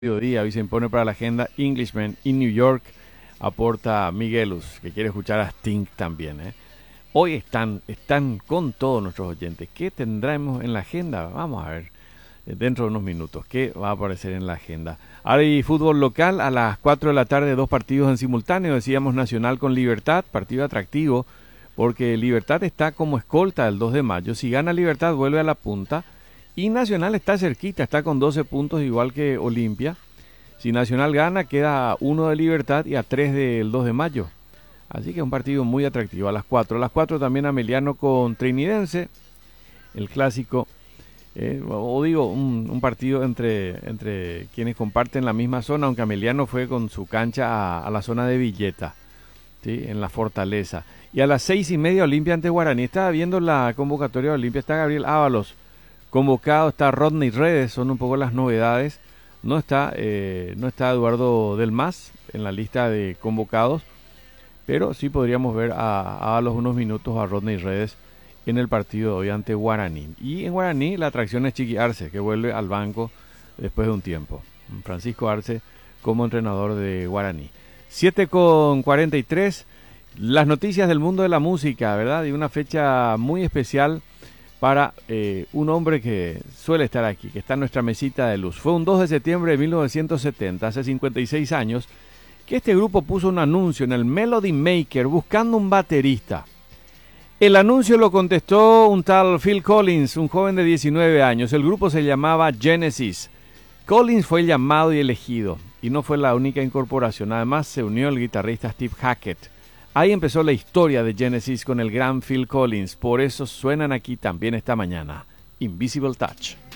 Mediodía, hoy se impone para la agenda Englishman in New York, aporta Miguelus, que quiere escuchar a Sting también. Hoy están con todos nuestros oyentes. ¿Qué tendremos en la agenda? Vamos a ver dentro de unos minutos qué va a aparecer en la agenda. Hay fútbol local a las 4 de la tarde, dos partidos en simultáneo. Decíamos Nacional con Libertad, partido atractivo, porque Libertad está como escolta el 2 de mayo. Si gana Libertad, vuelve a la punta. Y Nacional está cerquita, está con 12 puntos igual que Olimpia. Si Nacional gana, queda a 1 de Libertad y a 3 del 2 de mayo. Así que es un partido muy atractivo a las 4. A las 4 también Ameliano con Trinidense, el clásico. Un partido entre quienes comparten la misma zona, aunque Ameliano fue con su cancha a la zona de Villeta, ¿sí? En la Fortaleza. Y a las 6:30 Olimpia ante Guaraní. Estaba viendo la convocatoria de Olimpia, está Gabriel Ábalos convocado, está Rodney Redes, son un poco las novedades. No está Eduardo Del Mas en la lista de convocados, pero sí podríamos ver a los unos minutos a Rodney Redes en el partido de hoy ante Guaraní. Y en Guaraní la atracción es Chiqui Arce, que vuelve al banco después de un tiempo. Francisco Arce como entrenador de Guaraní. 7:43, las noticias del mundo de la música, ¿verdad? Y una fecha muy especial para un hombre que suele estar aquí, que está en nuestra mesita de luz. Fue un 2 de septiembre de 1970, hace 56 años, que este grupo puso un anuncio en el Melody Maker buscando un baterista. El anuncio lo contestó un tal Phil Collins, un joven de 19 años. El grupo se llamaba Genesis. Collins fue llamado y elegido, y no fue la única incorporación. Además, se unió el guitarrista Steve Hackett. Ahí empezó la historia de Genesis con el gran Phil Collins. Por eso suenan aquí también esta mañana. Invisible Touch.